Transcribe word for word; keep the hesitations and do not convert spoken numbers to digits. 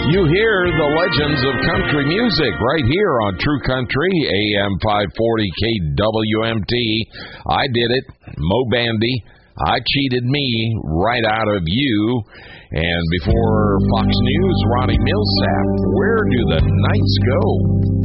You hear the legends of country music right here on True Country, A M five forty K W M T. I did it, Mo Bandy. I cheated me right out of you. And before Fox News, Ronnie Millsap. Where do the nights go?